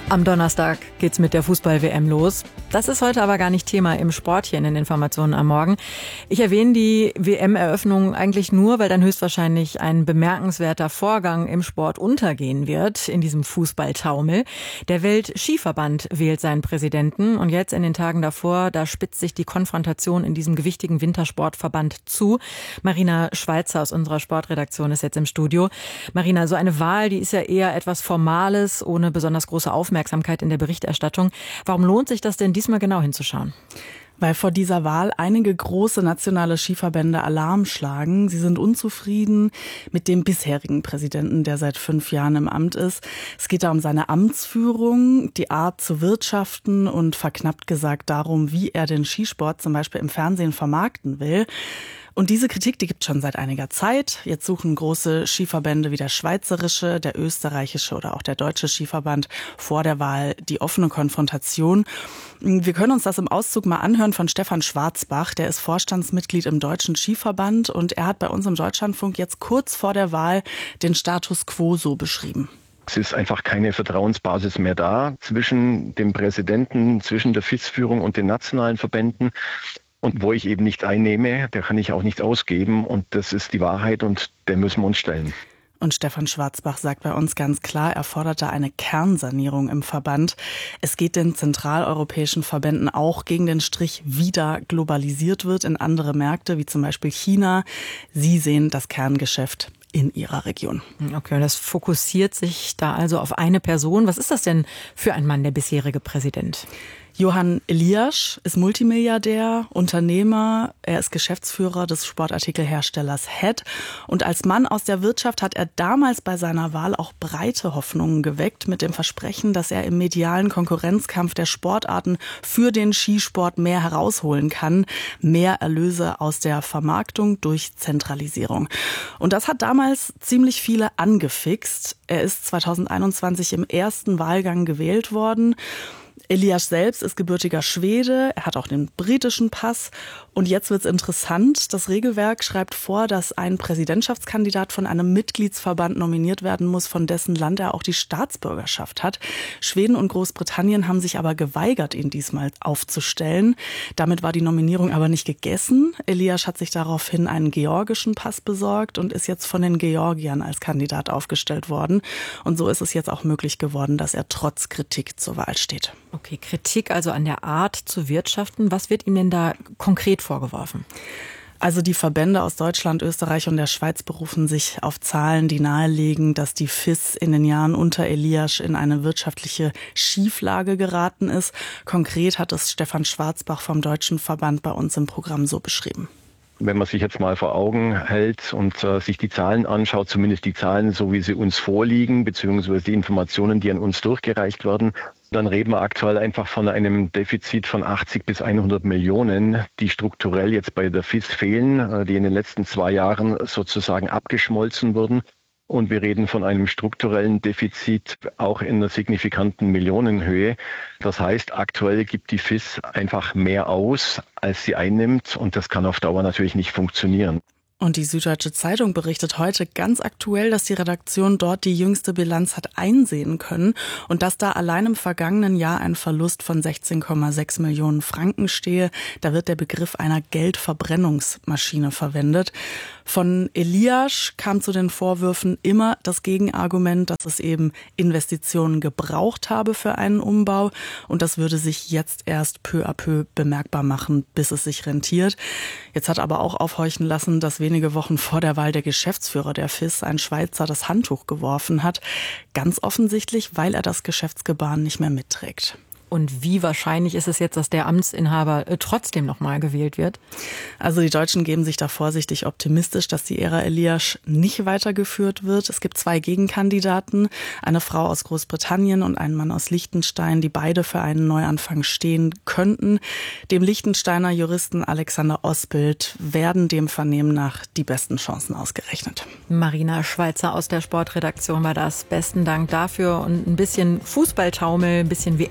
Am Donnerstag geht's mit der Fußball-WM los. Das ist heute aber gar nicht Thema im Sport hier in den Informationen am Morgen. Ich erwähne die WM-Eröffnung eigentlich nur, weil dann höchstwahrscheinlich ein bemerkenswerter Vorgang im Sport untergehen wird, in diesem Fußballtaumel. Der Weltskiverband wählt seinen Präsidenten und jetzt in den Tagen davor, da spitzt sich die Konfrontation in diesem gewichtigen Wintersportverband zu. Marina Schweizer aus unserer Sportredaktion ist jetzt im Studio. Marina, so eine Wahl, die ist ja eher etwas Formales, ohne besonders große Aufmerksamkeit in der Berichterstattung. Warum lohnt sich das denn diesmal genau hinzuschauen? Weil vor dieser Wahl einige große nationale Skiverbände Alarm schlagen. Sie sind unzufrieden mit dem bisherigen Präsidenten, der seit 5 Jahren im Amt ist. Es geht da um seine Amtsführung, die Art zu wirtschaften und verknappt gesagt darum, wie er den Skisport zum Beispiel im Fernsehen vermarkten will. Und diese Kritik, die gibt es schon seit einiger Zeit. Jetzt suchen große Skiverbände wie der schweizerische, der österreichische oder auch der deutsche Skiverband vor der Wahl die offene Konfrontation. Wir können uns das im Auszug mal anhören von Stefan Schwarzbach. Der ist Vorstandsmitglied im Deutschen Skiverband und er hat bei uns im Deutschlandfunk jetzt kurz vor der Wahl den Status quo so beschrieben. Es ist einfach keine Vertrauensbasis mehr da zwischen dem Präsidenten, zwischen der FIS-Führung und den nationalen Verbänden. Und wo ich eben nicht einnehme, der kann ich auch nicht ausgeben. Und das ist die Wahrheit und der müssen wir uns stellen. Und Stefan Schwarzbach sagt bei uns ganz klar, er fordert da eine Kernsanierung im Verband. Es geht den zentraleuropäischen Verbänden auch gegen den Strich, wie da globalisiert wird in andere Märkte, wie zum Beispiel China. Sie sehen das Kerngeschäft in ihrer Region. Okay, und das fokussiert sich da also auf eine Person. Was ist das denn für ein Mann, der bisherige Präsident? Johann Eliasch ist Multimilliardär, Unternehmer. Er ist Geschäftsführer des Sportartikelherstellers Head. Und als Mann aus der Wirtschaft hat er damals bei seiner Wahl auch breite Hoffnungen geweckt mit dem Versprechen, dass er im medialen Konkurrenzkampf der Sportarten für den Skisport mehr herausholen kann. Mehr Erlöse aus der Vermarktung durch Zentralisierung. Und das hat damals ziemlich viele angefixt. Er ist 2021 im ersten Wahlgang gewählt worden. Eliasch selbst ist gebürtiger Schwede, er hat auch den britischen Pass. Und jetzt wird's interessant. Das Regelwerk schreibt vor, dass ein Präsidentschaftskandidat von einem Mitgliedsverband nominiert werden muss, von dessen Land er auch die Staatsbürgerschaft hat. Schweden und Großbritannien haben sich aber geweigert, ihn diesmal aufzustellen. Damit war die Nominierung aber nicht gegessen. Eliasch hat sich daraufhin einen georgischen Pass besorgt und ist jetzt von den Georgiern als Kandidat aufgestellt worden. Und so ist es jetzt auch möglich geworden, dass er trotz Kritik zur Wahl steht. Okay, Kritik also an der Art zu wirtschaften. Was wird ihm denn da konkret vorgeworfen? Also die Verbände aus Deutschland, Österreich und der Schweiz berufen sich auf Zahlen, die nahelegen, dass die FIS in den Jahren unter Eliasch in eine wirtschaftliche Schieflage geraten ist. Konkret hat es Stefan Schwarzbach vom Deutschen Verband bei uns im Programm so beschrieben. Wenn man sich jetzt mal vor Augen hält und sich die Zahlen anschaut, zumindest die Zahlen, so wie sie uns vorliegen, beziehungsweise die Informationen, die an uns durchgereicht werden, dann reden wir aktuell einfach von einem Defizit von 80 bis 100 Millionen, die strukturell jetzt bei der FIS fehlen, die in den letzten 2 Jahren sozusagen abgeschmolzen wurden. Und wir reden von einem strukturellen Defizit auch in einer signifikanten Millionenhöhe. Das heißt, aktuell gibt die FIS einfach mehr aus, als sie einnimmt. Und das kann auf Dauer natürlich nicht funktionieren. Und die Süddeutsche Zeitung berichtet heute ganz aktuell, dass die Redaktion dort die jüngste Bilanz hat einsehen können und dass da allein im vergangenen Jahr ein Verlust von 16,6 Millionen Franken stehe. Da wird der Begriff einer Geldverbrennungsmaschine verwendet. Von Eliasch kam zu den Vorwürfen immer das Gegenargument, dass es eben Investitionen gebraucht habe für einen Umbau und das würde sich jetzt erst peu à peu bemerkbar machen, bis es sich rentiert. Jetzt hat aber auch aufhorchen lassen, dass wenige Wochen vor der Wahl der Geschäftsführer der FIS, ein Schweizer, das Handtuch geworfen hat. Ganz offensichtlich, weil er das Geschäftsgebaren nicht mehr mitträgt. Und wie wahrscheinlich ist es jetzt, dass der Amtsinhaber trotzdem nochmal gewählt wird? Also die Deutschen geben sich da vorsichtig optimistisch, dass die Ära Eliasch nicht weitergeführt wird. Es gibt 2 Gegenkandidaten, eine Frau aus Großbritannien und einen Mann aus Liechtenstein, die beide für einen Neuanfang stehen könnten. Dem Liechtensteiner Juristen Alexander Osbild werden dem Vernehmen nach die besten Chancen ausgerechnet. Marina Schweizer aus der Sportredaktion war das. Besten Dank dafür. Und ein bisschen Fußballtaumel, ein bisschen WM haben wir da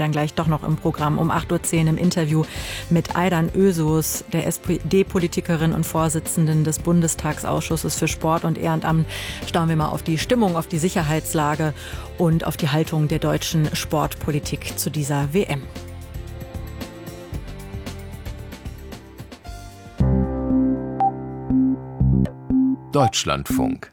dann gleich doch noch im Programm. Um 8.10 Uhr im Interview mit Aydan Özos, der SPD-Politikerin und Vorsitzenden des Bundestagsausschusses für Sport und Ehrenamt, schauen wir mal auf die Stimmung, auf die Sicherheitslage und auf die Haltung der deutschen Sportpolitik zu dieser WM. Deutschlandfunk.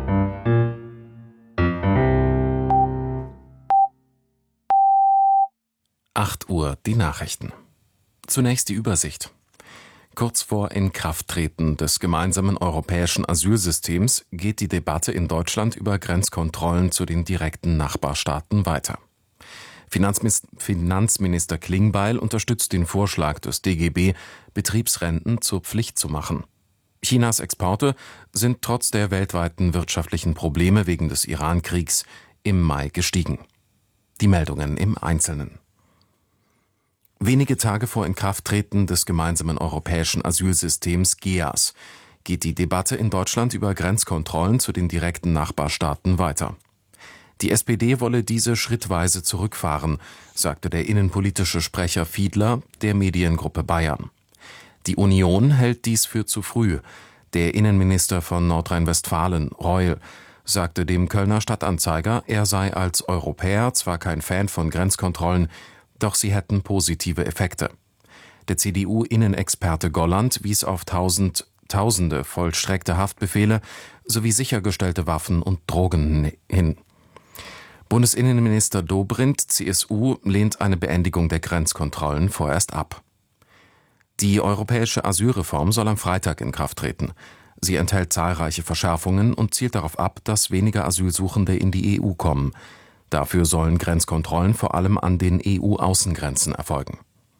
Uhr die Nachrichten. Zunächst die Übersicht. Kurz vor Inkrafttreten des gemeinsamen europäischen Asylsystems geht die Debatte in Deutschland über Grenzkontrollen zu den direkten Nachbarstaaten weiter. Finanzminister Klingbeil unterstützt den Vorschlag des DGB, Betriebsrenten zur Pflicht zu machen. Chinas Exporte sind trotz der weltweiten wirtschaftlichen Probleme wegen des Iran-Kriegs im Mai gestiegen. Die Meldungen im Einzelnen. Wenige Tage vor Inkrafttreten des gemeinsamen europäischen Asylsystems GEAS geht die Debatte in Deutschland über Grenzkontrollen zu den direkten Nachbarstaaten weiter. Die SPD wolle diese schrittweise zurückfahren, sagte der innenpolitische Sprecher Fiedler der Mediengruppe Bayern. Die Union hält dies für zu früh. Der Innenminister von Nordrhein-Westfalen, Reul, sagte dem Kölner Stadtanzeiger, er sei als Europäer zwar kein Fan von Grenzkontrollen, doch sie hätten positive Effekte. Der CDU-Innenexperte Golland wies auf Tausende vollstreckte Haftbefehle sowie sichergestellte Waffen und Drogen hin. Bundesinnenminister Dobrindt, CSU, lehnt eine Beendigung der Grenzkontrollen vorerst ab. Die europäische Asylreform soll am Freitag in Kraft treten. Sie enthält zahlreiche Verschärfungen und zielt darauf ab, dass weniger Asylsuchende in die EU kommen. Dafür sollen Grenzkontrollen vor allem an den EU-Außengrenzen erfolgen.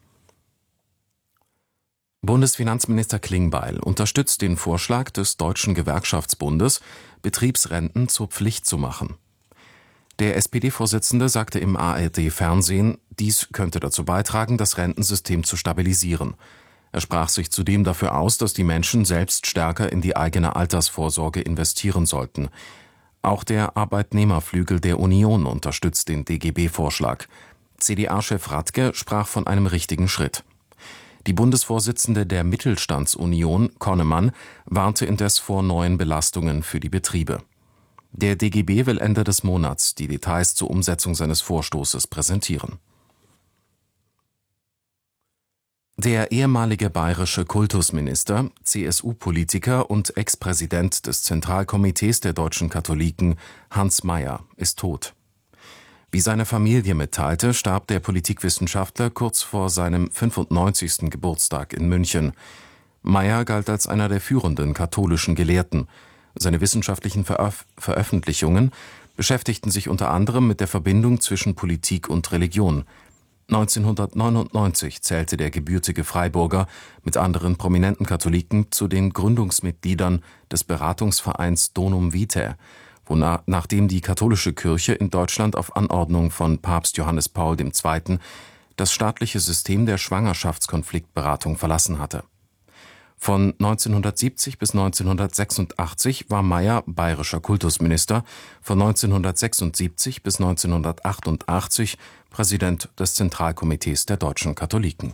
Bundesfinanzminister Klingbeil unterstützt den Vorschlag des Deutschen Gewerkschaftsbundes, Betriebsrenten zur Pflicht zu machen. Der SPD-Vorsitzende sagte im ARD-Fernsehen, dies könnte dazu beitragen, das Rentensystem zu stabilisieren. Er sprach sich zudem dafür aus, dass die Menschen selbst stärker in die eigene Altersvorsorge investieren sollten. Auch der Arbeitnehmerflügel der Union unterstützt den DGB-Vorschlag. CDA-Chef Radke sprach von einem richtigen Schritt. Die Bundesvorsitzende der Mittelstandsunion, Konnemann, warnte indes vor neuen Belastungen für die Betriebe. Der DGB will Ende des Monats die Details zur Umsetzung seines Vorstoßes präsentieren. Der ehemalige bayerische Kultusminister, CSU-Politiker und Ex-Präsident des Zentralkomitees der deutschen Katholiken, Hans Mayer, ist tot. Wie seine Familie mitteilte, starb der Politikwissenschaftler kurz vor seinem 95. Geburtstag in München. Mayer galt als einer der führenden katholischen Gelehrten. Seine wissenschaftlichen Veröffentlichungen beschäftigten sich unter anderem mit der Verbindung zwischen Politik und Religion. 1999 zählte der gebürtige Freiburger mit anderen prominenten Katholiken zu den Gründungsmitgliedern des Beratungsvereins Donum Vitae, nachdem die katholische Kirche in Deutschland auf Anordnung von Papst Johannes Paul II. Das staatliche System der Schwangerschaftskonfliktberatung verlassen hatte. Von 1970 bis 1986 war Mayer bayerischer Kultusminister, von 1976 bis 1988 Präsident des Zentralkomitees der deutschen Katholiken.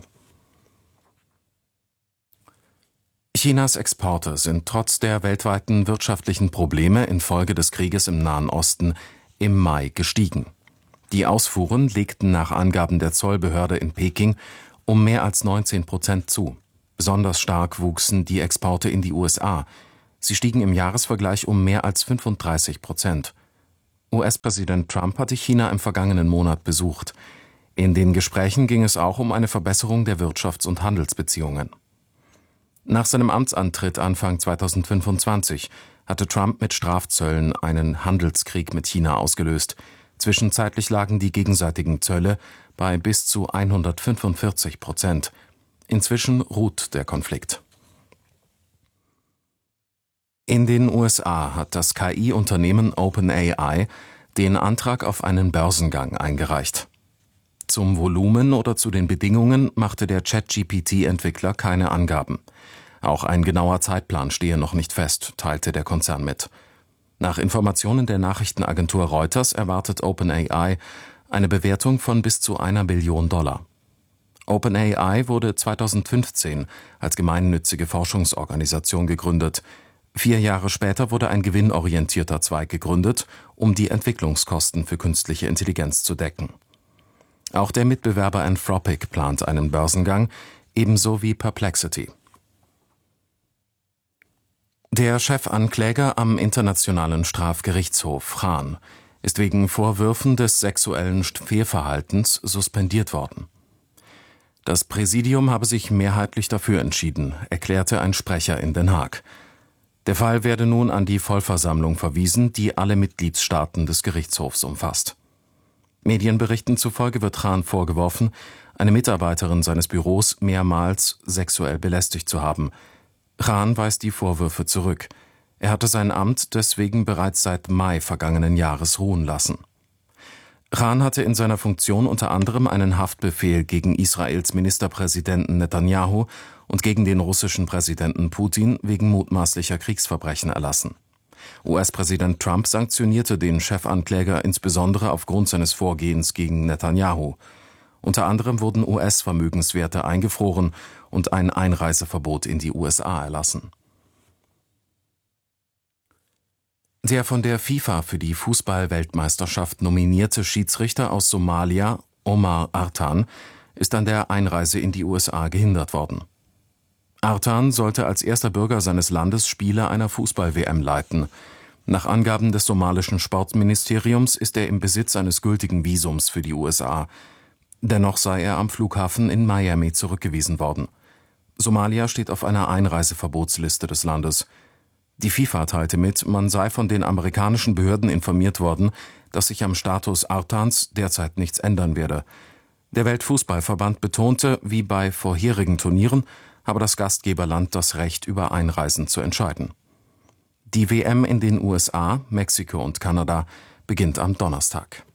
Chinas Exporte sind trotz der weltweiten wirtschaftlichen Probleme infolge des Krieges im Nahen Osten im Mai gestiegen. Die Ausfuhren legten nach Angaben der Zollbehörde in Peking um mehr als 19% zu. Besonders stark wuchsen die Exporte in die USA. Sie stiegen im Jahresvergleich um mehr als 35%. US-Präsident Trump hatte China im vergangenen Monat besucht. In den Gesprächen ging es auch um eine Verbesserung der Wirtschafts- und Handelsbeziehungen. Nach seinem Amtsantritt Anfang 2025 hatte Trump mit Strafzöllen einen Handelskrieg mit China ausgelöst. Zwischenzeitlich lagen die gegenseitigen Zölle bei bis zu 145%. Inzwischen ruht der Konflikt. In den USA hat das KI-Unternehmen OpenAI den Antrag auf einen Börsengang eingereicht. Zum Volumen oder zu den Bedingungen machte der ChatGPT-Entwickler keine Angaben. Auch ein genauer Zeitplan stehe noch nicht fest, teilte der Konzern mit. Nach Informationen der Nachrichtenagentur Reuters erwartet OpenAI eine Bewertung von bis zu $1 Billion. OpenAI wurde 2015 als gemeinnützige Forschungsorganisation gegründet. 4 Jahre später wurde ein gewinnorientierter Zweig gegründet, um die Entwicklungskosten für künstliche Intelligenz zu decken. Auch der Mitbewerber Anthropic plant einen Börsengang, ebenso wie Perplexity. Der Chefankläger am Internationalen Strafgerichtshof, Khan, ist wegen Vorwürfen des sexuellen Fehlverhaltens suspendiert worden. Das Präsidium habe sich mehrheitlich dafür entschieden, erklärte ein Sprecher in Den Haag. Der Fall werde nun an die Vollversammlung verwiesen, die alle Mitgliedstaaten des Gerichtshofs umfasst. Medienberichten zufolge wird Khan vorgeworfen, eine Mitarbeiterin seines Büros mehrmals sexuell belästigt zu haben. Khan weist die Vorwürfe zurück. Er hatte sein Amt deswegen bereits seit Mai vergangenen Jahres ruhen lassen. Khan hatte in seiner Funktion unter anderem einen Haftbefehl gegen Israels Ministerpräsidenten Netanyahu und gegen den russischen Präsidenten Putin wegen mutmaßlicher Kriegsverbrechen erlassen. US-Präsident Trump sanktionierte den Chefankläger insbesondere aufgrund seines Vorgehens gegen Netanyahu. Unter anderem wurden US-Vermögenswerte eingefroren und ein Einreiseverbot in die USA erlassen. Der von der FIFA für die Fußball-Weltmeisterschaft nominierte Schiedsrichter aus Somalia, Omar Artan, ist an der Einreise in die USA gehindert worden. Artan sollte als erster Bürger seines Landes Spiele einer Fußball-WM leiten. Nach Angaben des somalischen Sportministeriums ist er im Besitz eines gültigen Visums für die USA. Dennoch sei er am Flughafen in Miami zurückgewiesen worden. Somalia steht auf einer Einreiseverbotsliste des Landes. Die FIFA teilte mit, man sei von den amerikanischen Behörden informiert worden, dass sich am Status Artans derzeit nichts ändern werde. Der Weltfußballverband betonte, wie bei vorherigen Turnieren, habe das Gastgeberland das Recht, über Einreisen zu entscheiden. Die WM in den USA, Mexiko und Kanada beginnt am Donnerstag.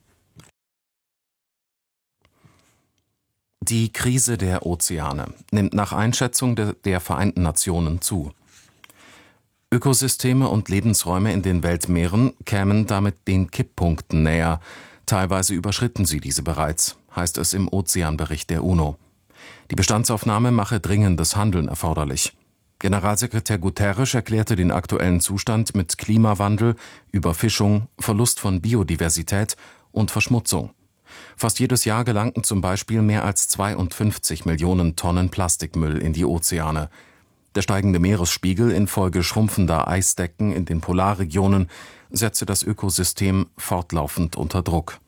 Die Krise der Ozeane nimmt nach Einschätzung der Vereinten Nationen zu. Ökosysteme und Lebensräume in den Weltmeeren kämen damit den Kipppunkten näher. Teilweise überschritten sie diese bereits, heißt es im Ozeanbericht der UNO. Die Bestandsaufnahme mache dringendes Handeln erforderlich. Generalsekretär Guterres erklärte den aktuellen Zustand mit Klimawandel, Überfischung, Verlust von Biodiversität und Verschmutzung. Fast jedes Jahr gelangten zum Beispiel mehr als 52 Millionen Tonnen Plastikmüll in die Ozeane. Der steigende Meeresspiegel infolge schrumpfender Eisdecken in den Polarregionen setze das Ökosystem fortlaufend unter Druck.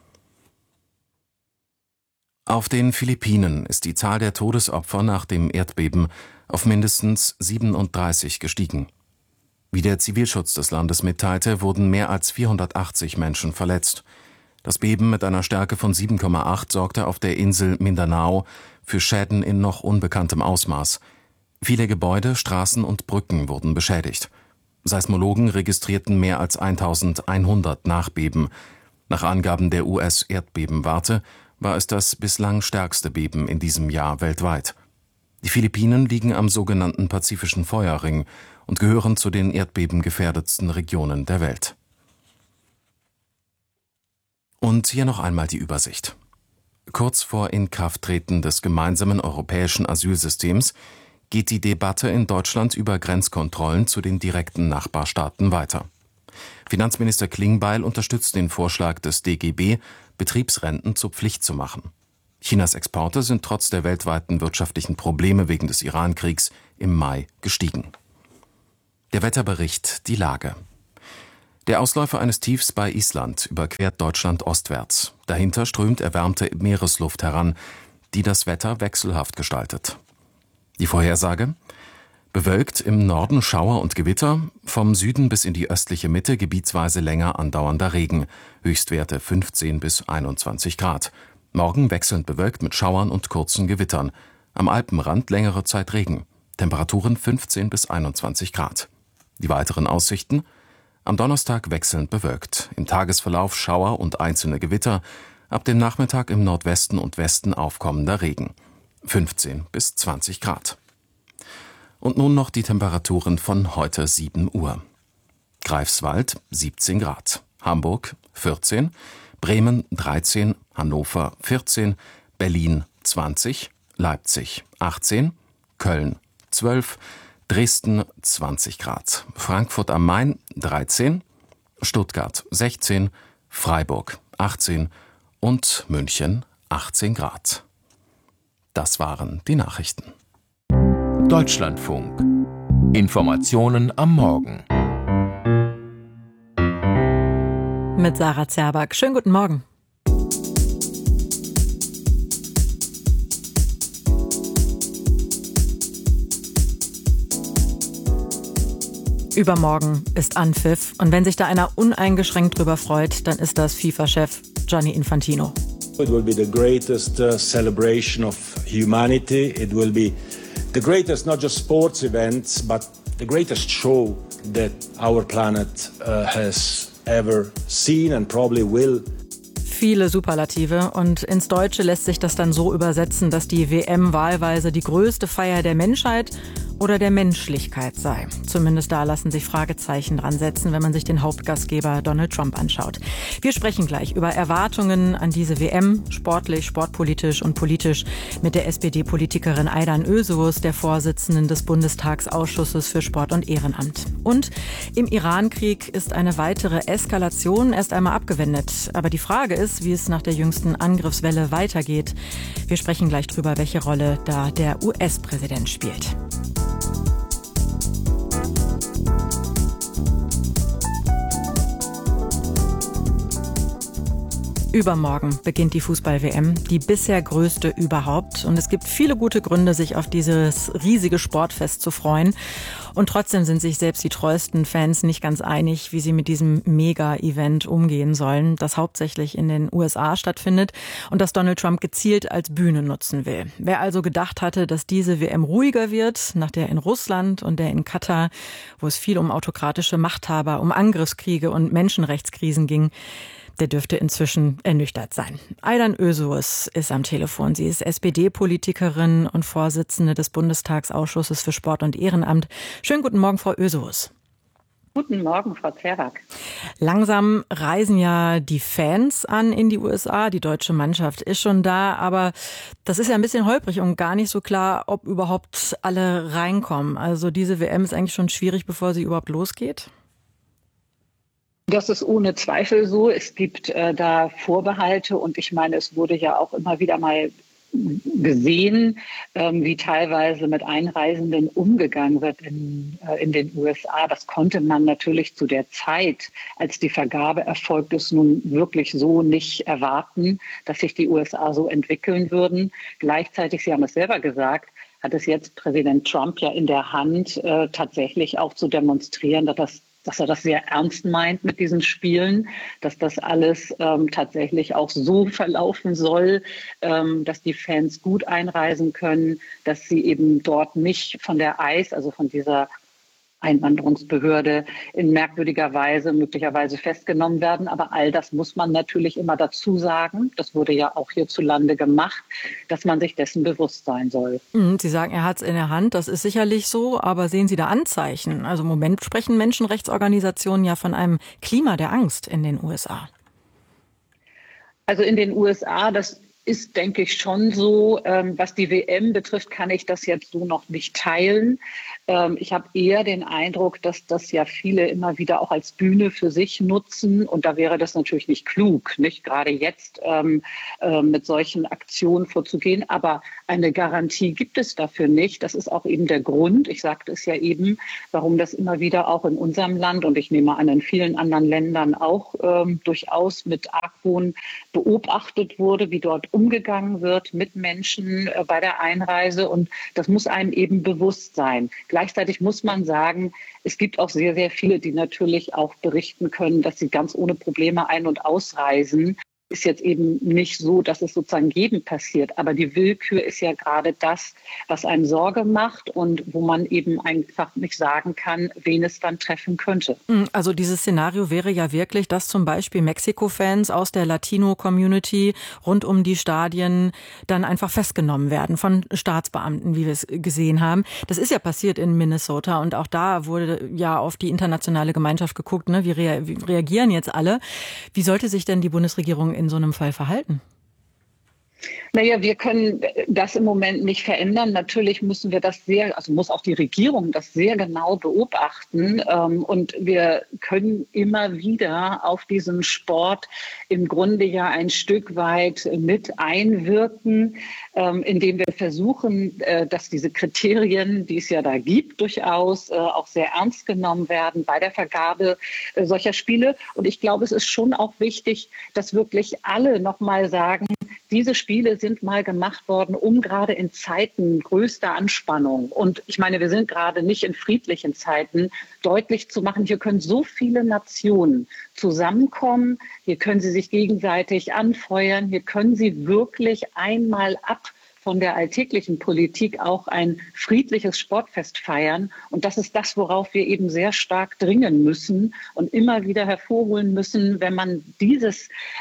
Auf den Philippinen ist die Zahl der Todesopfer nach dem Erdbeben auf mindestens 37 gestiegen. Wie der Zivilschutz des Landes mitteilte, wurden mehr als 480 Menschen verletzt. Das Beben mit einer Stärke von 7,8 sorgte auf der Insel Mindanao für Schäden in noch unbekanntem Ausmaß. Viele Gebäude, Straßen und Brücken wurden beschädigt. Seismologen registrierten mehr als 1100 Nachbeben. Nach Angaben der US-Erdbebenwarte war es das bislang stärkste Beben in diesem Jahr weltweit. Die Philippinen liegen am sogenannten Pazifischen Feuerring und gehören zu den erdbebengefährdetsten Regionen der Welt. Und hier noch einmal die Übersicht. Kurz vor Inkrafttreten des gemeinsamen europäischen Asylsystems geht die Debatte in Deutschland über Grenzkontrollen zu den direkten Nachbarstaaten weiter. Finanzminister Klingbeil unterstützt den Vorschlag des DGB, Betriebsrenten zur Pflicht zu machen. Chinas Exporte sind trotz der weltweiten wirtschaftlichen Probleme wegen des Iran-Kriegs im Mai gestiegen. Der Wetterbericht, die Lage. Der Ausläufer eines Tiefs bei Island überquert Deutschland ostwärts. Dahinter strömt erwärmte Meeresluft heran, die das Wetter wechselhaft gestaltet. Die Vorhersage? Bewölkt, im Norden Schauer und Gewitter, vom Süden bis in die östliche Mitte gebietsweise länger andauernder Regen, Höchstwerte 15 bis 21 Grad. Morgen wechselnd bewölkt mit Schauern und kurzen Gewittern, am Alpenrand längere Zeit Regen, Temperaturen 15 bis 21 Grad. Die weiteren Aussichten? Am Donnerstag wechselnd bewölkt, im Tagesverlauf Schauer und einzelne Gewitter, ab dem Nachmittag im Nordwesten und Westen aufkommender Regen, 15 bis 20 Grad. Und nun noch die Temperaturen von heute 7 Uhr. Greifswald 17 Grad, Hamburg 14, Bremen 13, Hannover 14, Berlin 20, Leipzig 18, Köln 12, Dresden 20 Grad, Frankfurt am Main 13, Stuttgart 16, Freiburg 18 und München 18 Grad. Das waren die Nachrichten. Deutschlandfunk. Informationen am Morgen. Mit Sarah Zerback. Schönen guten Morgen. Übermorgen ist Anpfiff und wenn sich da einer uneingeschränkt drüber freut, dann ist das FIFA-Chef Gianni Infantino. It will be the greatest celebration of humanity. It will be the greatest not just sports events, but the greatest show that our planet has ever seen and probably will. Viele Superlative und ins Deutsche lässt sich das dann so übersetzen, dass die WM wahlweise die größte Feier der Menschheit oder der Menschlichkeit sei. Zumindest da lassen sich Fragezeichen dran setzen, wenn man sich den Hauptgastgeber Donald Trump anschaut. Wir sprechen gleich über Erwartungen an diese WM, sportlich, sportpolitisch und politisch, mit der SPD-Politikerin Aydan Özürs, der Vorsitzenden des Bundestagsausschusses für Sport und Ehrenamt. Und im Irankrieg ist eine weitere Eskalation erst einmal abgewendet. Aber die Frage ist, wie es nach der jüngsten Angriffswelle weitergeht. Wir sprechen gleich drüber, welche Rolle da der US-Präsident spielt. Übermorgen beginnt die Fußball-WM, die bisher größte überhaupt. Und es gibt viele gute Gründe, sich auf dieses riesige Sportfest zu freuen. Und trotzdem sind sich selbst die treuesten Fans nicht ganz einig, wie sie mit diesem Mega-Event umgehen sollen, das hauptsächlich in den USA stattfindet und das Donald Trump gezielt als Bühne nutzen will. Wer also gedacht hatte, dass diese WM ruhiger wird, nach der in Russland und der in Katar, wo es viel um autokratische Machthaber, um Angriffskriege und Menschenrechtskrisen ging, der dürfte inzwischen ernüchtert sein. Aydan Özürs ist am Telefon. Sie ist SPD-Politikerin und Vorsitzende des Bundestagsausschusses für Sport und Ehrenamt. Schönen guten Morgen, Frau Özürs. Guten Morgen, Frau Zerback. Langsam reisen ja die Fans an in die USA. Die deutsche Mannschaft ist schon da, aber das ist ja ein bisschen holprig und gar nicht so klar, ob überhaupt alle reinkommen. Also diese WM ist eigentlich schon schwierig, bevor sie überhaupt losgeht. Das ist ohne Zweifel so. Es gibt da Vorbehalte und ich meine, es wurde ja auch immer wieder mal gesehen, wie teilweise mit Einreisenden umgegangen wird in den USA. Das konnte man natürlich zu der Zeit, als die Vergabe erfolgt ist, nun wirklich so nicht erwarten, dass sich die USA so entwickeln würden. Gleichzeitig, Sie haben es selber gesagt, hat es jetzt Präsident Trump ja in der Hand, tatsächlich auch zu demonstrieren, dass er das sehr ernst meint mit diesen Spielen, dass das alles tatsächlich auch so verlaufen soll, dass die Fans gut einreisen können, dass sie eben dort nicht von der ICE, also von dieser Einwanderungsbehörde, in merkwürdiger Weise möglicherweise festgenommen werden. Aber all das muss man natürlich immer dazu sagen. Das wurde ja auch hierzulande gemacht, dass man sich dessen bewusst sein soll. Sie sagen, er hat es in der Hand. Das ist sicherlich so. Aber sehen Sie da Anzeichen? Also im Moment sprechen Menschenrechtsorganisationen ja von einem Klima der Angst in den USA. Also in den USA, das ist, denke ich, schon so. Was die WM betrifft, kann ich das jetzt so noch nicht teilen. Ich habe eher den Eindruck, dass das ja viele immer wieder auch als Bühne für sich nutzen. Und da wäre das natürlich nicht klug, nicht gerade jetzt mit solchen Aktionen vorzugehen. Aber eine Garantie gibt es dafür nicht. Das ist auch eben der Grund, ich sagte es ja eben, warum das immer wieder auch in unserem Land und ich nehme an, in vielen anderen Ländern auch durchaus mit Argwohn beobachtet wurde, wie dort umgegangen wird mit Menschen bei der Einreise. Und das muss einem eben bewusst sein. Gleichzeitig muss man sagen, es gibt auch sehr, sehr viele, die natürlich auch berichten können, dass sie ganz ohne Probleme ein- und ausreisen. Ist jetzt eben nicht so, dass es sozusagen jedem passiert. Aber die Willkür ist ja gerade das, was einem Sorge macht und wo man eben einfach nicht sagen kann, wen es dann treffen könnte. Also dieses Szenario wäre ja wirklich, dass zum Beispiel Mexiko-Fans aus der Latino-Community rund um die Stadien dann einfach festgenommen werden von Staatsbeamten, wie wir es gesehen haben. Das ist ja passiert in Minnesota und auch da wurde ja auf die internationale Gemeinschaft geguckt, ne? Wie reagieren jetzt alle? Wie sollte sich denn die Bundesregierung in so einem Fall verhalten? Naja, wir können das im Moment nicht verändern. Natürlich müssen wir das muss auch die Regierung das sehr genau beobachten. Und wir können immer wieder auf diesen Sport im Grunde ja ein Stück weit mit einwirken, indem wir versuchen, dass diese Kriterien, die es ja da gibt, durchaus auch sehr ernst genommen werden bei der Vergabe solcher Spiele. Und ich glaube, es ist schon auch wichtig, dass wirklich alle nochmal sagen, diese Spiele sind mal gemacht worden, um gerade in Zeiten größter Anspannung, und ich meine, wir sind gerade nicht in friedlichen Zeiten, deutlich zu machen, hier können so viele Nationen zusammenkommen, hier können sie sich gegenseitig anfeuern, hier können sie wirklich einmal ab von der alltäglichen Politik auch ein friedliches Sportfest feiern. Und das ist das, worauf wir eben sehr stark dringen müssen und immer wieder hervorholen müssen. Wenn man diese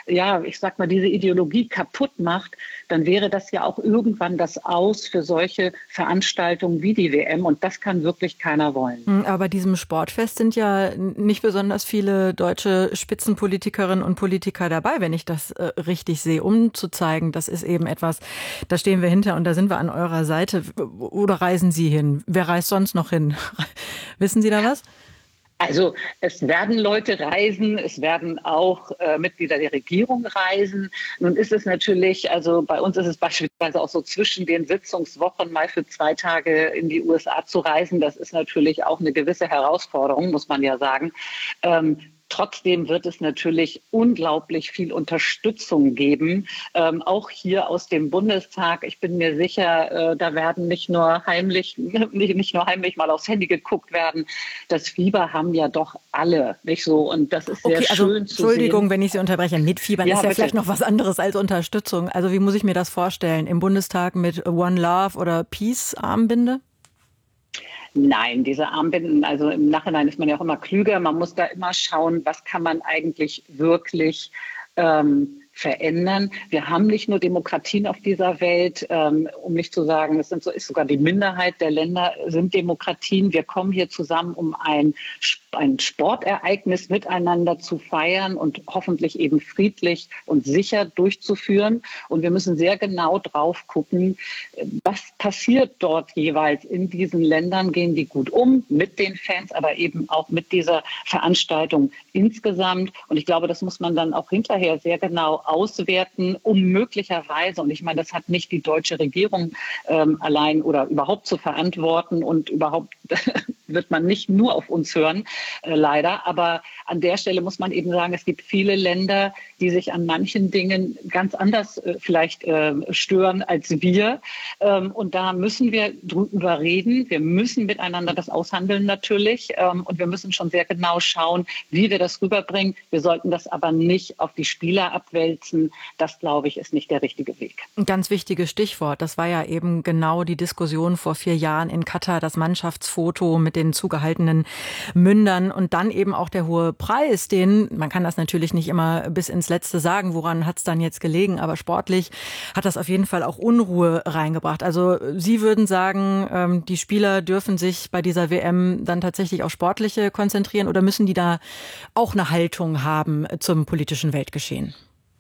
Ideologie kaputt macht, dann wäre das ja auch irgendwann das Aus für solche Veranstaltungen wie die WM. Und das kann wirklich keiner wollen. Aber bei diesem Sportfest sind ja nicht besonders viele deutsche Spitzenpolitikerinnen und Politiker dabei, wenn ich das richtig sehe, um zu zeigen, das ist eben etwas, da stehen wir hinter und da sind wir an eurer Seite. Oder reisen Sie hin? Wer reist sonst noch hin? Wissen Sie da was? Also es werden Leute reisen, es werden auch Mitglieder der Regierung reisen. Nun ist es natürlich, also bei uns ist es beispielsweise auch so, zwischen den Sitzungswochen mal für 2 Tage in die USA zu reisen. Das ist natürlich auch eine gewisse Herausforderung, muss man ja sagen. Trotzdem wird es natürlich unglaublich viel Unterstützung geben, auch hier aus dem Bundestag. Ich bin mir sicher, da werden nicht nur heimlich mal aufs Handy geguckt werden. Das Fieber haben ja doch alle, nicht so? Und das ist sehr schön zu sehen. Entschuldigung, wenn ich Sie unterbreche. Mitfiebern ist ja bitte. Vielleicht noch was anderes als Unterstützung. Also wie muss ich mir das vorstellen? Im Bundestag mit One Love oder Peace-Armbinde? Nein, diese Armbinden, also im Nachhinein ist man ja auch immer klüger. Man muss da immer schauen, was kann man eigentlich wirklich verändern. Wir haben nicht nur Demokratien auf dieser Welt, um nicht zu sagen, ist sogar die Minderheit der Länder sind Demokratien. Wir kommen hier zusammen, um ein Sportereignis miteinander zu feiern und hoffentlich eben friedlich und sicher durchzuführen. Und wir müssen sehr genau drauf gucken, was passiert dort jeweils in diesen Ländern. Gehen die gut um mit den Fans, aber eben auch mit dieser Veranstaltung insgesamt. Und ich glaube, das muss man dann auch hinterher sehr genau auswerten, um möglicherweise, und ich meine, das hat nicht die deutsche Regierung allein oder überhaupt zu verantworten und überhaupt wird man nicht nur auf uns hören, leider. Aber an der Stelle muss man eben sagen, es gibt viele Länder, die sich an manchen Dingen ganz anders vielleicht stören als wir. Und da müssen wir drüber reden. Wir müssen miteinander das aushandeln natürlich. Und wir müssen schon sehr genau schauen, wie wir das rüberbringen. Wir sollten das aber nicht auf die Spieler abwälzen. Das, glaube ich, ist nicht der richtige Weg. Ein ganz wichtiges Stichwort. Das war ja eben genau die Diskussion vor 4 Jahren in Katar, das Mannschaftsfoto mit den zugehaltenen Mündern und dann eben auch der hohe Preis, man kann das natürlich nicht immer bis ins Letzte sagen, woran hat es dann jetzt gelegen, aber sportlich hat das auf jeden Fall auch Unruhe reingebracht. Also Sie würden sagen, die Spieler dürfen sich bei dieser WM dann tatsächlich auf Sportliche konzentrieren oder müssen die da auch eine Haltung haben zum politischen Weltgeschehen?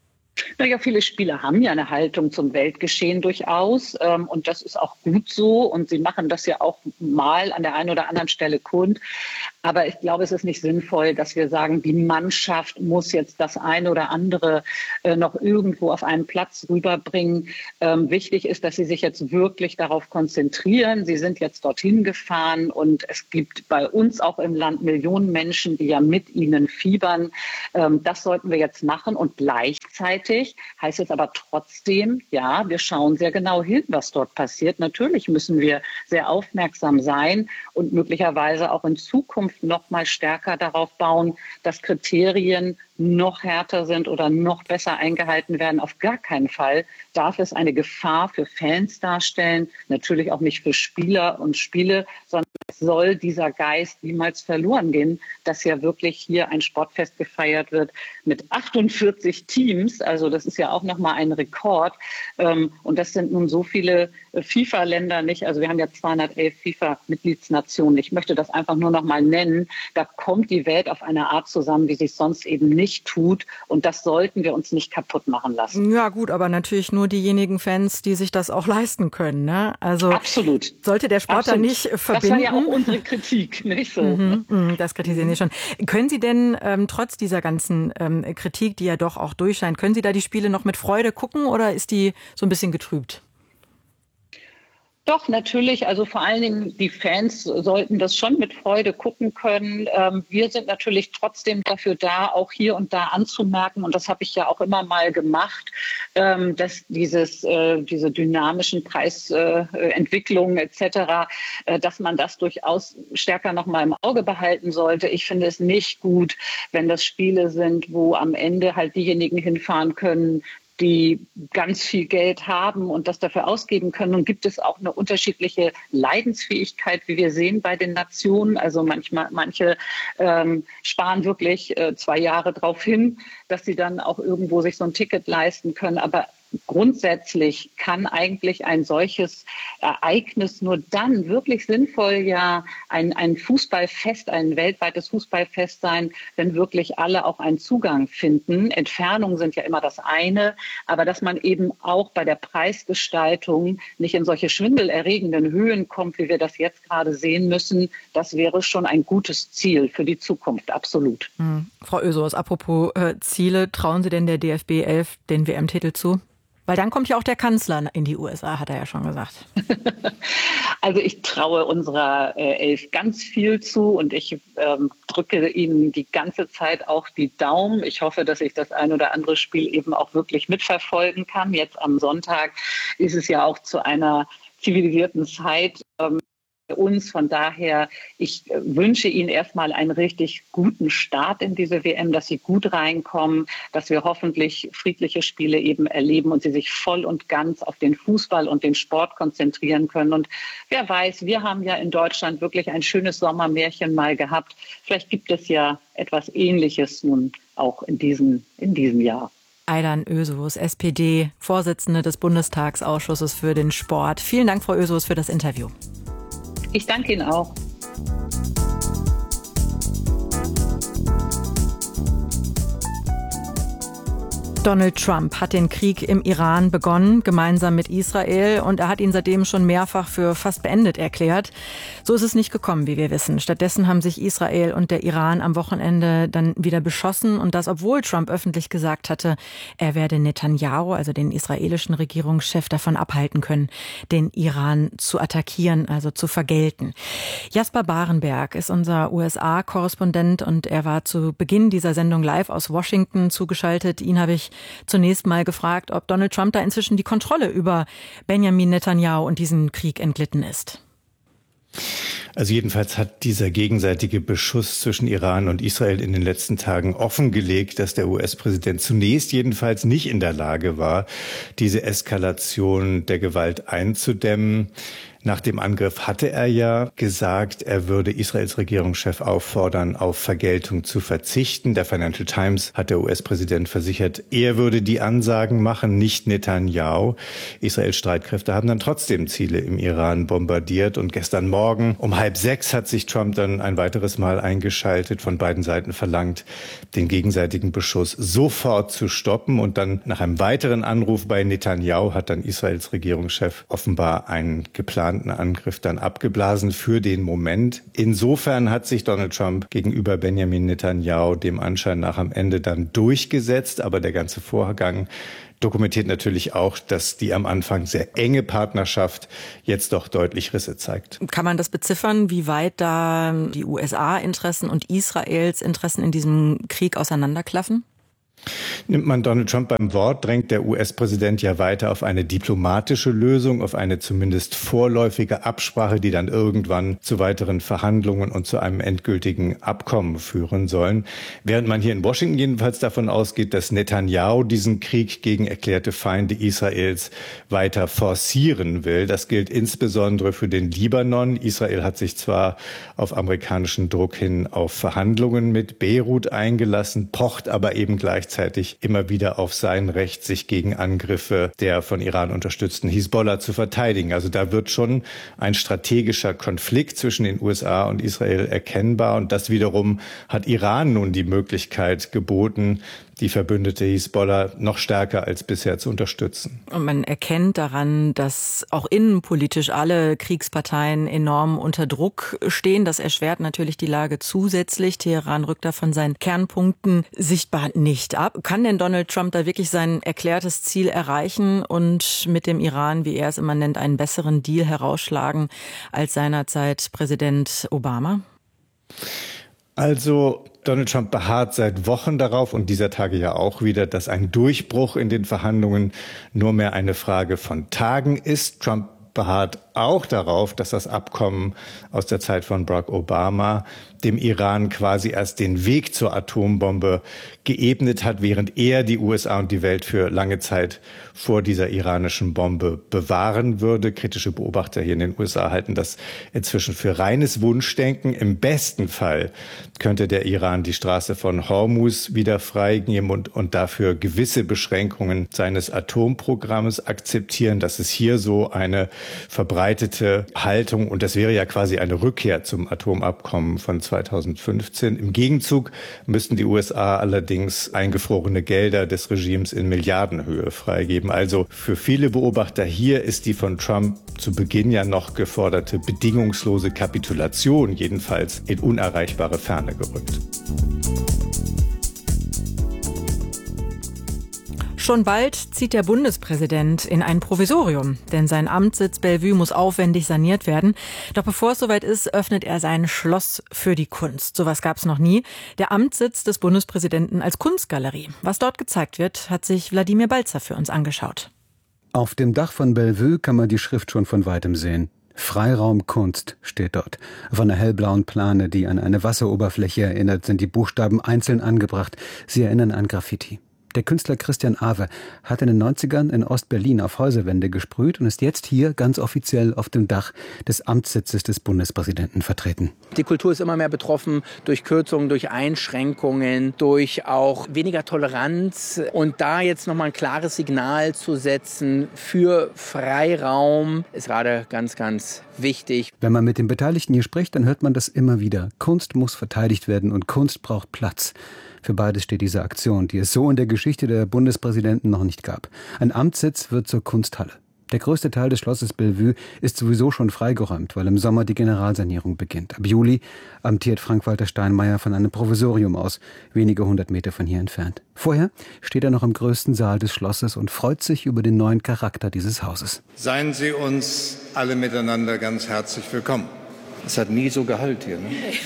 Naja, viele Spieler haben ja eine Haltung zum Weltgeschehen durchaus und das ist auch gut so und sie machen das ja auch mal an der einen oder anderen Stelle kund. Aber ich glaube, es ist nicht sinnvoll, dass wir sagen, die Mannschaft muss jetzt das eine oder andere noch irgendwo auf einen Platz rüberbringen. Wichtig ist, dass sie sich jetzt wirklich darauf konzentrieren. Sie sind jetzt dorthin gefahren und es gibt bei uns auch im Land Millionen Menschen, die ja mit ihnen fiebern. Das sollten wir jetzt machen und gleichzeitig heißt es aber trotzdem, ja, wir schauen sehr genau hin, was dort passiert. Natürlich müssen wir sehr aufmerksam sein und möglicherweise auch in Zukunft noch mal stärker darauf bauen, dass Kriterien noch härter sind oder noch besser eingehalten werden. Auf gar keinen Fall darf es eine Gefahr für Fans darstellen, natürlich auch nicht für Spieler und Spiele, sondern soll dieser Geist niemals verloren gehen, dass ja wirklich hier ein Sportfest gefeiert wird mit 48 Teams. Also das ist ja auch nochmal ein Rekord. Und das sind nun so viele FIFA-Länder nicht. Also wir haben ja 211 FIFA-Mitgliedsnationen. Ich möchte das einfach nur nochmal nennen. Da kommt die Welt auf eine Art zusammen, wie sie es sonst eben nicht tut. Und das sollten wir uns nicht kaputt machen lassen. Ja gut, aber natürlich nur diejenigen Fans, die sich das auch leisten können. Ne? Also absolut. Sollte der Sport da nicht verbinden. Das war ja auch unsere Kritik, nicht so. Das kritisieren Sie schon. Können Sie denn trotz dieser ganzen Kritik, die ja doch auch durchscheint, können Sie da die Spiele noch mit Freude gucken oder ist die so ein bisschen getrübt? Doch, natürlich. Also vor allen Dingen die Fans sollten das schon mit Freude gucken können. Wir sind natürlich trotzdem dafür da, auch hier und da anzumerken, und das habe ich ja auch immer mal gemacht, dass diese dynamischen Preisentwicklungen etc., dass man das durchaus stärker noch mal im Auge behalten sollte. Ich finde es nicht gut, wenn das Spiele sind, wo am Ende halt diejenigen hinfahren können, die ganz viel Geld haben und das dafür ausgeben können. Und gibt es auch eine unterschiedliche Leidensfähigkeit, wie wir sehen bei den Nationen. Also manche sparen wirklich 2 Jahre darauf hin, dass sie dann auch irgendwo sich so ein Ticket leisten können. Aber grundsätzlich kann eigentlich ein solches Ereignis nur dann wirklich sinnvoll ein Fußballfest, ein weltweites Fußballfest sein, wenn wirklich alle auch einen Zugang finden. Entfernungen sind ja immer das eine, aber dass man eben auch bei der Preisgestaltung nicht in solche schwindelerregenden Höhen kommt, wie wir das jetzt gerade sehen müssen, das wäre schon ein gutes Ziel für die Zukunft, absolut. Frau Ösurs, apropos Ziele, trauen Sie denn der DFB 11 den WM-Titel zu? Weil dann kommt ja auch der Kanzler in die USA, hat er ja schon gesagt. Also ich traue unserer Elf ganz viel zu und ich drücke ihnen die ganze Zeit auch die Daumen. Ich hoffe, dass ich das ein oder andere Spiel eben auch wirklich mitverfolgen kann. Jetzt am Sonntag ist es ja auch zu einer zivilisierten Zeit uns. Von daher, ich wünsche Ihnen erstmal einen richtig guten Start in diese WM, dass Sie gut reinkommen, dass wir hoffentlich friedliche Spiele eben erleben und Sie sich voll und ganz auf den Fußball und den Sport konzentrieren können. Und wer weiß, wir haben ja in Deutschland wirklich ein schönes Sommermärchen mal gehabt. Vielleicht gibt es ja etwas Ähnliches nun auch in diesem Jahr. Aydan Özos, SPD, Vorsitzende des Bundestagsausschusses für den Sport. Vielen Dank, Frau Özos, für das Interview. Ich danke Ihnen auch. Donald Trump hat den Krieg im Iran begonnen, gemeinsam mit Israel, und er hat ihn seitdem schon mehrfach für fast beendet erklärt. So ist es nicht gekommen, wie wir wissen. Stattdessen haben sich Israel und der Iran am Wochenende dann wieder beschossen, und das, obwohl Trump öffentlich gesagt hatte, er werde Netanyahu, also den israelischen Regierungschef, davon abhalten können, den Iran zu attackieren, also zu vergelten. Jasper Barenberg ist unser USA-Korrespondent und er war zu Beginn dieser Sendung live aus Washington zugeschaltet. Ihn habe ich zunächst mal gefragt, ob Donald Trump da inzwischen die Kontrolle über Benjamin Netanyahu und diesen Krieg entglitten ist. Also jedenfalls hat dieser gegenseitige Beschuss zwischen Iran und Israel in den letzten Tagen offengelegt, dass der US-Präsident zunächst jedenfalls nicht in der Lage war, diese Eskalation der Gewalt einzudämmen. Nach dem Angriff hatte er ja gesagt, er würde Israels Regierungschef auffordern, auf Vergeltung zu verzichten. Der Financial Times hat der US-Präsident versichert, er würde die Ansagen machen, nicht Netanyahu. Israels Streitkräfte haben dann trotzdem Ziele im Iran bombardiert. Und gestern Morgen um 5:30 hat sich Trump dann ein weiteres Mal eingeschaltet, von beiden Seiten verlangt, den gegenseitigen Beschuss sofort zu stoppen. Und dann nach einem weiteren Anruf bei Netanyahu hat dann Israels Regierungschef offenbar einen geplanten Angriff dann abgeblasen für den Moment. Insofern hat sich Donald Trump gegenüber Benjamin Netanyahu dem Anschein nach am Ende dann durchgesetzt. Aber der ganze Vorgang dokumentiert natürlich auch, dass die am Anfang sehr enge Partnerschaft jetzt doch deutlich Risse zeigt. Kann man das beziffern, wie weit da die USA-Interessen und Israels Interessen in diesem Krieg auseinanderklaffen? Nimmt man Donald Trump beim Wort, drängt der US-Präsident ja weiter auf eine diplomatische Lösung, auf eine zumindest vorläufige Absprache, die dann irgendwann zu weiteren Verhandlungen und zu einem endgültigen Abkommen führen sollen. Während man hier in Washington jedenfalls davon ausgeht, dass Netanyahu diesen Krieg gegen erklärte Feinde Israels weiter forcieren will. Das gilt insbesondere für den Libanon. Israel hat sich zwar auf amerikanischen Druck hin auf Verhandlungen mit Beirut eingelassen, pocht aber eben gleichzeitig immer wieder auf sein Recht, sich gegen Angriffe der von Iran unterstützten Hisbollah zu verteidigen. Also da wird schon ein strategischer Konflikt zwischen den USA und Israel erkennbar. Und das wiederum hat Iran nun die Möglichkeit geboten, die verbündete Hisbollah noch stärker als bisher zu unterstützen. Und man erkennt daran, dass auch innenpolitisch alle Kriegsparteien enorm unter Druck stehen. Das erschwert natürlich die Lage zusätzlich. Teheran rückt da von seinen Kernpunkten sichtbar nicht ab. Kann denn Donald Trump da wirklich sein erklärtes Ziel erreichen und mit dem Iran, wie er es immer nennt, einen besseren Deal herausschlagen als seinerzeit Präsident Obama? Also Donald Trump beharrt seit Wochen darauf und dieser Tage ja auch wieder, dass ein Durchbruch in den Verhandlungen nur mehr eine Frage von Tagen ist. Trump beharrt auch darauf, dass das Abkommen aus der Zeit von Barack Obama dem Iran quasi erst den Weg zur Atombombe geebnet hat, während er die USA und die Welt für lange Zeit vor dieser iranischen Bombe bewahren würde. Kritische Beobachter hier in den USA halten das inzwischen für reines Wunschdenken. Im besten Fall könnte der Iran die Straße von Hormuz wieder freigeben und dafür gewisse Beschränkungen seines Atomprogramms akzeptieren. Das ist hier so eine verbreitete Haltung und das wäre ja quasi eine Rückkehr zum Atomabkommen von 2015. Im Gegenzug müssten die USA allerdings eingefrorene Gelder des Regimes in Milliardenhöhe freigeben. Also für viele Beobachter hier ist die von Trump zu Beginn ja noch geforderte bedingungslose Kapitulation jedenfalls in unerreichbare Ferne gerückt. Schon bald zieht der Bundespräsident in ein Provisorium, denn sein Amtssitz Bellevue muss aufwendig saniert werden. Doch bevor es soweit ist, öffnet er sein Schloss für die Kunst. Sowas gab es noch nie. Der Amtssitz des Bundespräsidenten als Kunstgalerie. Was dort gezeigt wird, hat sich Wladimir Balzer für uns angeschaut. Auf dem Dach von Bellevue kann man die Schrift schon von weitem sehen. Freiraum Kunst steht dort. Auf einer hellblauen Plane, die an eine Wasseroberfläche erinnert, sind die Buchstaben einzeln angebracht. Sie erinnern an Graffiti. Der Künstler Christian Awe hat in den 90ern in Ostberlin auf Häuserwände gesprüht und ist jetzt hier ganz offiziell auf dem Dach des Amtssitzes des Bundespräsidenten vertreten. Die Kultur ist immer mehr betroffen durch Kürzungen, durch Einschränkungen, durch auch weniger Toleranz. Und da jetzt nochmal ein klares Signal zu setzen für Freiraum ist gerade ganz, ganz wichtig. Wenn man mit den Beteiligten hier spricht, dann hört man das immer wieder. Kunst muss verteidigt werden und Kunst braucht Platz. Für beides steht diese Aktion, die es so in der Geschichte der Bundespräsidenten noch nicht gab. Ein Amtssitz wird zur Kunsthalle. Der größte Teil des Schlosses Bellevue ist sowieso schon freigeräumt, weil im Sommer die Generalsanierung beginnt. Ab Juli amtiert Frank-Walter Steinmeier von einem Provisorium aus, wenige 100 Meter von hier entfernt. Vorher steht er noch im größten Saal des Schlosses und freut sich über den neuen Charakter dieses Hauses. Seien Sie uns alle miteinander ganz herzlich willkommen. Es hat nie so Gehalt hier, ne?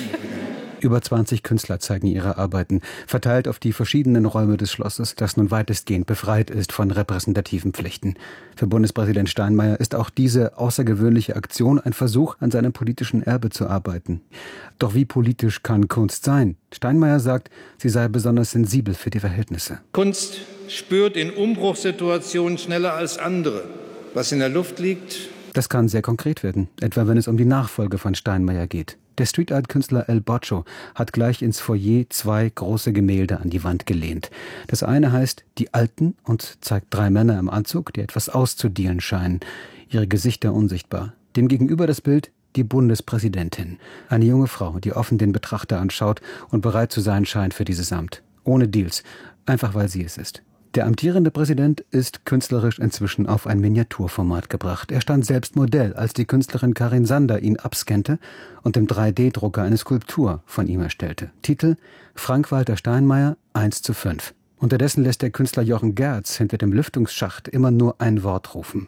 Über 20 Künstler zeigen ihre Arbeiten, verteilt auf die verschiedenen Räume des Schlosses, das nun weitestgehend befreit ist von repräsentativen Pflichten. Für Bundespräsident Steinmeier ist auch diese außergewöhnliche Aktion ein Versuch, an seinem politischen Erbe zu arbeiten. Doch wie politisch kann Kunst sein? Steinmeier sagt, sie sei besonders sensibel für die Verhältnisse. Kunst spürt in Umbruchssituationen schneller als andere, was in der Luft liegt. Das kann sehr konkret werden, etwa wenn es um die Nachfolge von Steinmeier geht. Der Street-Art-Künstler El Boccio hat gleich ins Foyer 2 große Gemälde an die Wand gelehnt. Das eine heißt Die Alten und zeigt 3 Männer im Anzug, die etwas auszudealen scheinen, ihre Gesichter unsichtbar. Demgegenüber das Bild Die Bundespräsidentin, eine junge Frau, die offen den Betrachter anschaut und bereit zu sein scheint für dieses Amt. Ohne Deals, einfach weil sie es ist. Der amtierende Präsident ist künstlerisch inzwischen auf ein Miniaturformat gebracht. Er stand selbst Modell, als die Künstlerin Karin Sander ihn abscannte und im 3D-Drucker eine Skulptur von ihm erstellte. Titel: Frank-Walter Steinmeier 1:5. Unterdessen lässt der Künstler Jochen Gerz hinter dem Lüftungsschacht immer nur ein Wort rufen.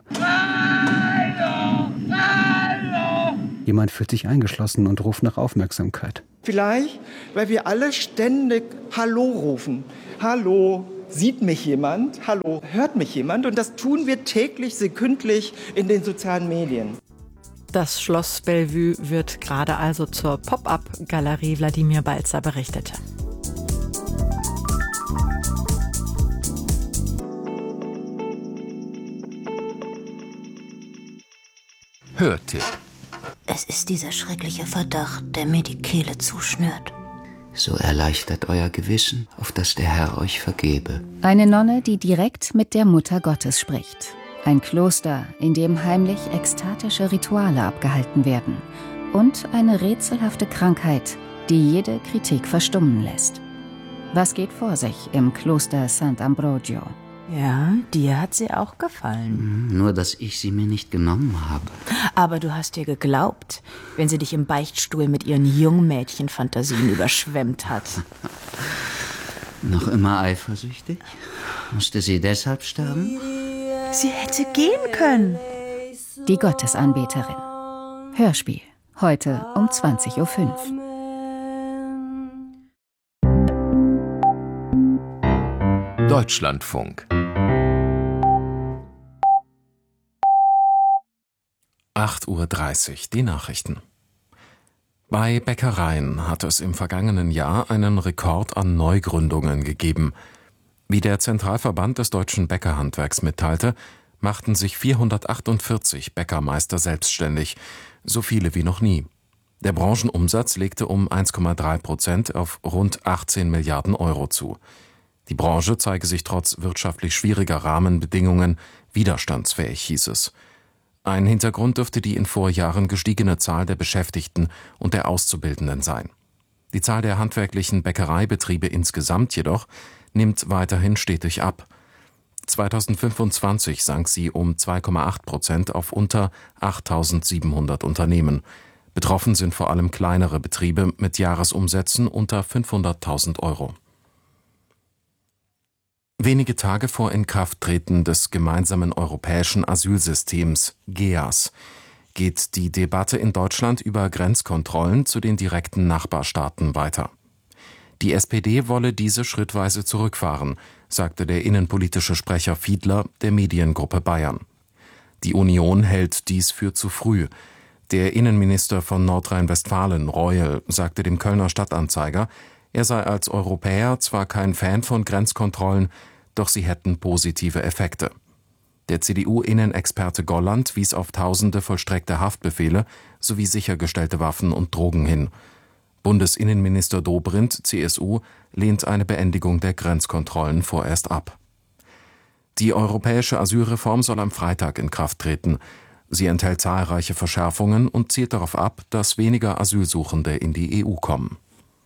Hallo! Hallo! Jemand fühlt sich eingeschlossen und ruft nach Aufmerksamkeit. Vielleicht, weil wir alle ständig Hallo rufen. Hallo, sieht mich jemand? Hallo, hört mich jemand? Und das tun wir täglich, sekündlich in den sozialen Medien. Das Schloss Bellevue wird gerade also zur Pop-up-Galerie, Wladimir Balzer berichtete. Hörtipp. Es ist dieser schreckliche Verdacht, der mir die Kehle zuschnürt. So erleichtert euer Gewissen, auf dass der Herr euch vergebe. Eine Nonne, die direkt mit der Mutter Gottes spricht. Ein Kloster, in dem heimlich ekstatische Rituale abgehalten werden. Und eine rätselhafte Krankheit, die jede Kritik verstummen lässt. Was geht vor sich im Kloster Sant'Ambrogio? Ja, dir hat sie auch gefallen. Nur, dass ich sie mir nicht genommen habe. Aber du hast ihr geglaubt, wenn sie dich im Beichtstuhl mit ihren Jungmädchenfantasien überschwemmt hat. Noch immer eifersüchtig? Musste sie deshalb sterben? Sie hätte gehen können. Die Gottesanbeterin. Hörspiel. Heute um 20.05 Uhr. Deutschlandfunk. 8:30 Uhr, die Nachrichten. Bei Bäckereien hat es im vergangenen Jahr einen Rekord an Neugründungen gegeben. Wie der Zentralverband des deutschen Bäckerhandwerks mitteilte, machten sich 448 Bäckermeister selbstständig, so viele wie noch nie. Der Branchenumsatz legte um 1,3% auf rund 18 Milliarden Euro zu. Die Branche zeige sich trotz wirtschaftlich schwieriger Rahmenbedingungen widerstandsfähig, hieß es. Ein Hintergrund dürfte die in Vorjahren gestiegene Zahl der Beschäftigten und der Auszubildenden sein. Die Zahl der handwerklichen Bäckereibetriebe insgesamt jedoch nimmt weiterhin stetig ab. 2025 sank sie um 2,8% auf unter 8.700 Unternehmen. Betroffen sind vor allem kleinere Betriebe mit Jahresumsätzen unter 500.000 Euro. Wenige Tage vor Inkrafttreten des gemeinsamen europäischen Asylsystems GEAS geht die Debatte in Deutschland über Grenzkontrollen zu den direkten Nachbarstaaten weiter. Die SPD wolle diese schrittweise zurückfahren, sagte der innenpolitische Sprecher Fiedler der Mediengruppe Bayern. Die Union hält dies für zu früh. Der Innenminister von Nordrhein-Westfalen, Reul, sagte dem Kölner Stadtanzeiger, er sei als Europäer zwar kein Fan von Grenzkontrollen, doch sie hätten positive Effekte. Der CDU-Innenexperte Golland wies auf tausende vollstreckte Haftbefehle sowie sichergestellte Waffen und Drogen hin. Bundesinnenminister Dobrindt, CSU, lehnt eine Beendigung der Grenzkontrollen vorerst ab. Die europäische Asylreform soll am Freitag in Kraft treten. Sie enthält zahlreiche Verschärfungen und zielt darauf ab, dass weniger Asylsuchende in die EU kommen.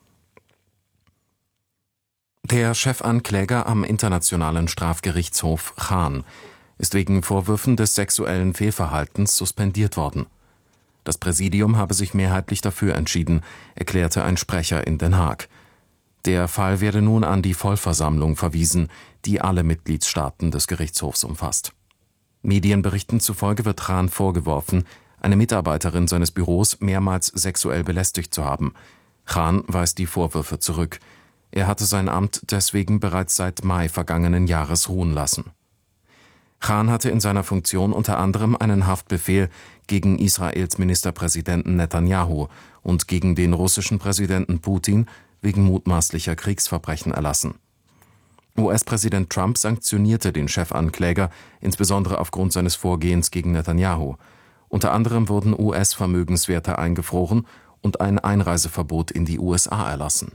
Der Chefankläger am Internationalen Strafgerichtshof Khan ist wegen Vorwürfen des sexuellen Fehlverhaltens suspendiert worden. Das Präsidium habe sich mehrheitlich dafür entschieden, erklärte ein Sprecher in Den Haag. Der Fall werde nun an die Vollversammlung verwiesen, die alle Mitgliedstaaten des Gerichtshofs umfasst. Medienberichten zufolge wird Khan vorgeworfen, eine Mitarbeiterin seines Büros mehrmals sexuell belästigt zu haben. Khan weist die Vorwürfe zurück. Er hatte sein Amt deswegen bereits seit Mai vergangenen Jahres ruhen lassen. Khan hatte in seiner Funktion unter anderem einen Haftbefehl gegen Israels Ministerpräsidenten Netanyahu und gegen den russischen Präsidenten Putin wegen mutmaßlicher Kriegsverbrechen erlassen. US-Präsident Trump sanktionierte den Chefankläger, insbesondere aufgrund seines Vorgehens gegen Netanyahu. Unter anderem wurden US-Vermögenswerte eingefroren und ein Einreiseverbot in die USA erlassen.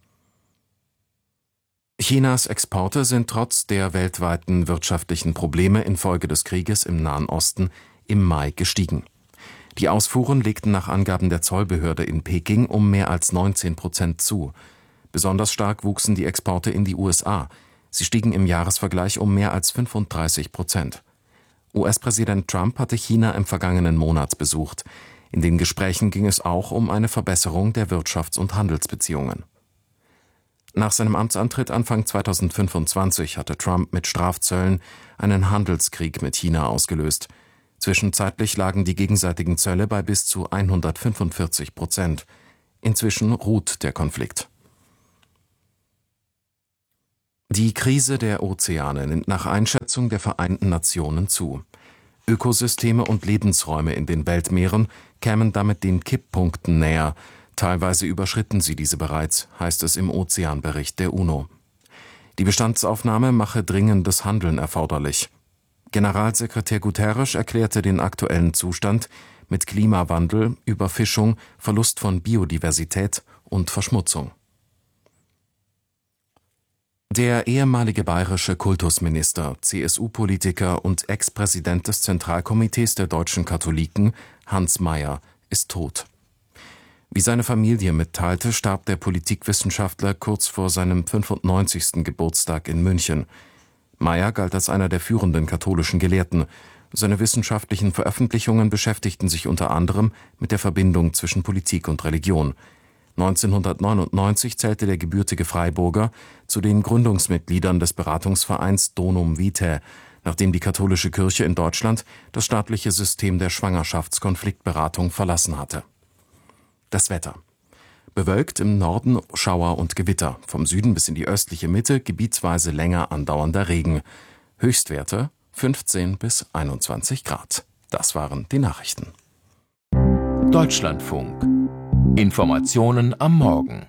Chinas Exporte sind trotz der weltweiten wirtschaftlichen Probleme infolge des Krieges im Nahen Osten im Mai gestiegen. Die Ausfuhren legten nach Angaben der Zollbehörde in Peking um mehr als 19% zu. Besonders stark wuchsen die Exporte in die USA. Sie stiegen im Jahresvergleich um mehr als 35%. US-Präsident Trump hatte China im vergangenen Monat besucht. In den Gesprächen ging es auch um eine Verbesserung der Wirtschafts- und Handelsbeziehungen. Nach seinem Amtsantritt Anfang 2025 hatte Trump mit Strafzöllen einen Handelskrieg mit China ausgelöst. Zwischenzeitlich lagen die gegenseitigen Zölle bei bis zu 145%. Inzwischen ruht der Konflikt. Die Krise der Ozeane nimmt nach Einschätzung der Vereinten Nationen zu. Ökosysteme und Lebensräume in den Weltmeeren kämen damit den Kipppunkten näher. Teilweise überschritten sie diese bereits, heißt es im Ozeanbericht der UNO. Die Bestandsaufnahme mache dringendes Handeln erforderlich. Generalsekretär Guterres erklärte den aktuellen Zustand mit Klimawandel, Überfischung, Verlust von Biodiversität und Verschmutzung. Der ehemalige bayerische Kultusminister, CSU-Politiker und Ex-Präsident des Zentralkomitees der deutschen Katholiken, Hans Mayer, ist tot. Wie seine Familie mitteilte, starb der Politikwissenschaftler kurz vor seinem 95. Geburtstag in München. Mayer galt als einer der führenden katholischen Gelehrten. Seine wissenschaftlichen Veröffentlichungen beschäftigten sich unter anderem mit der Verbindung zwischen Politik und Religion. 1999 zählte der gebürtige Freiburger zu den Gründungsmitgliedern des Beratungsvereins Donum Vitae, nachdem die katholische Kirche in Deutschland das staatliche System der Schwangerschaftskonfliktberatung verlassen hatte. Das Wetter. Bewölkt im Norden Schauer und Gewitter, vom Süden bis in die östliche Mitte gebietsweise länger andauernder Regen. Höchstwerte 15 bis 21 Grad. Das waren die Nachrichten. Deutschlandfunk. Informationen am Morgen.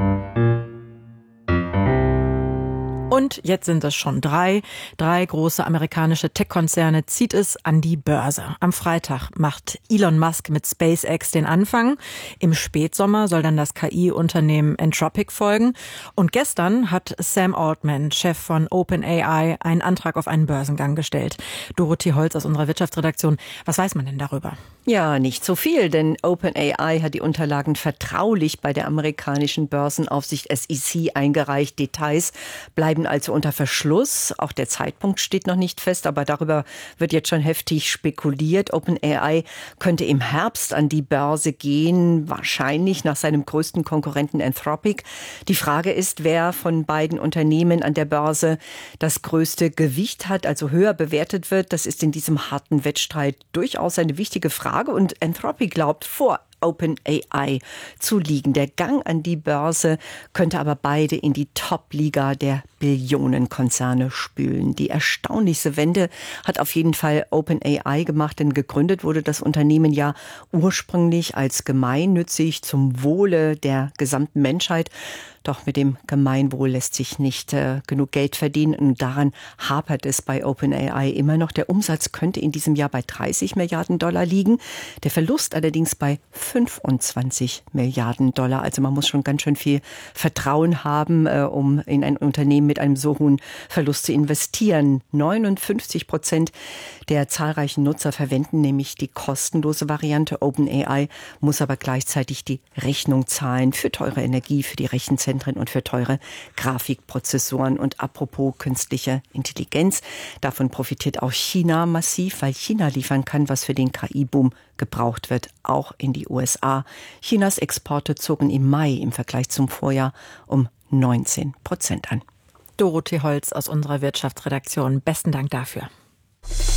Und jetzt sind es schon drei große amerikanische Tech-Konzerne zieht es an die Börse. Am Freitag macht Elon Musk mit SpaceX den Anfang. Im Spätsommer soll dann das KI-Unternehmen Anthropic folgen. Und gestern hat Sam Altman, Chef von OpenAI, einen Antrag auf einen Börsengang gestellt. Dorothee Holz aus unserer Wirtschaftsredaktion. Was weiß man denn darüber? Ja, nicht so viel, denn OpenAI hat die Unterlagen vertraulich bei der amerikanischen Börsenaufsicht SEC eingereicht. Details bleiben also unter Verschluss. Auch der Zeitpunkt steht noch nicht fest, aber darüber wird jetzt schon heftig spekuliert. OpenAI könnte im Herbst an die Börse gehen, wahrscheinlich nach seinem größten Konkurrenten Anthropic. Die Frage ist, wer von beiden Unternehmen an der Börse das größte Gewicht hat, also höher bewertet wird. Das ist in diesem harten Wettstreit durchaus eine wichtige Frage. Und Anthropic glaubt, vor OpenAI zu liegen. Der Gang an die Börse könnte aber beide in die Top-Liga der Billionenkonzerne spülen. Die erstaunlichste Wende hat auf jeden Fall OpenAI gemacht, denn gegründet wurde das Unternehmen ja ursprünglich als gemeinnützig zum Wohle der gesamten Menschheit. Doch mit dem Gemeinwohl lässt sich nicht genug Geld verdienen und daran hapert es bei OpenAI immer noch. Der Umsatz könnte in diesem Jahr bei 30 Milliarden Dollar liegen, der Verlust allerdings bei 25 Milliarden Dollar. Also man muss schon ganz schön viel Vertrauen haben, um in ein Unternehmen mit einem so hohen Verlust zu investieren. 59% der zahlreichen Nutzer verwenden nämlich die kostenlose Variante. OpenAI muss aber gleichzeitig die Rechnung zahlen für teure Energie, für die Rechenzentren und für teure Grafikprozessoren. Und apropos künstliche Intelligenz, davon profitiert auch China massiv, weil China liefern kann, was für den KI-Boom gebraucht wird, auch in die USA. Chinas Exporte zogen im Mai im Vergleich zum Vorjahr um 19% an. Dorothee Holz aus unserer Wirtschaftsredaktion. Besten Dank dafür.